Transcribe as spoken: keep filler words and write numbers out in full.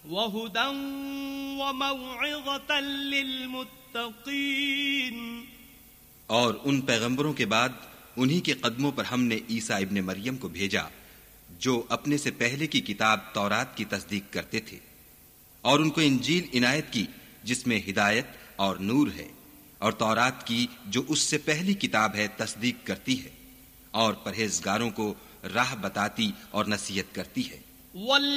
वहुदन व मौइज़तन लिलमुत्तक़ीन। और उन पैगंबरों के बाद उन्हीं के कदमों पर हमने ईसा इब्ने मरियम को भेजा जो अपने से पहले की किताब तौरात की तस्दीक करते थे, और उनको इंजील इनायत की जिसमें हिदायत और नूर है, और तौरात की जो उससे पहली किताब है तस्दीक करती है, और परहेजगारों को राह बताती और नसीहत करती है।